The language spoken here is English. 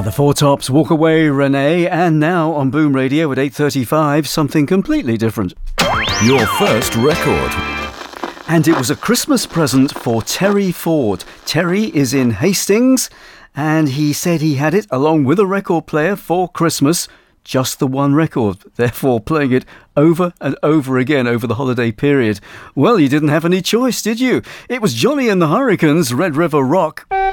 The Four Tops, Walk Away Renee, and now on Boom Radio at 8:35, something completely different. Your first record. And it was a Christmas present for Terry Ford. Terry is in Hastings, and he said he had it along with a record player for Christmas. Just the one record, therefore playing it over and over again over the holiday period. Well, you didn't have any choice, did you? It was Johnny and the Hurricanes, Red River Rock.